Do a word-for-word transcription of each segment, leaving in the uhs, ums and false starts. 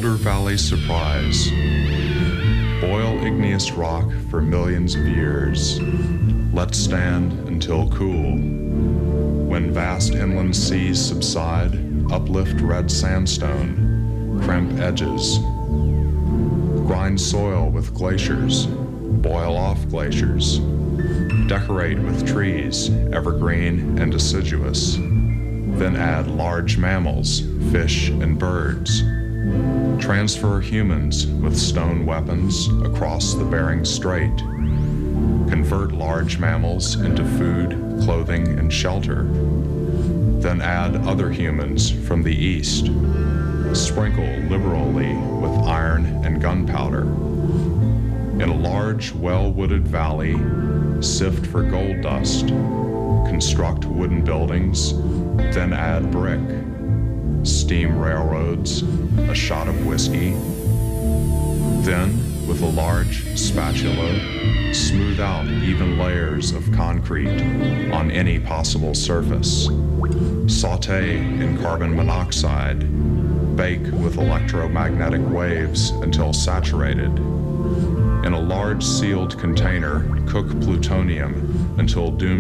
Boulder Valley surprise. Boil igneous rock for millions of years. Let stand until cool. When vast inland seas subside, uplift red sandstone, crimp edges. Grind soil with glaciers, boil off glaciers. Decorate with trees, evergreen and deciduous. Then add large mammals, fish and birds. Transfer humans with stone weapons across the Bering Strait. Convert large mammals into food, clothing, and shelter. Then add other humans from the east. Sprinkle liberally with iron and gunpowder. In a large, well-wooded valley, sift for gold dust. Construct wooden buildings, then add brick. Steam railroads, a shot of whiskey. Then, with a large spatula, smooth out even layers of concrete on any possible surface. Saute in carbon monoxide. Bake with electromagnetic waves until saturated. In a large sealed container, cook plutonium until doomsday.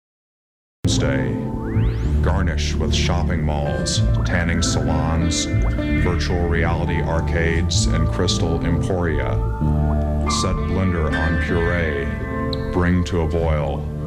Garnish with shopping malls, tanning salons, virtual reality arcades, and crystal emporia. Set blender on puree. Bring to a boil.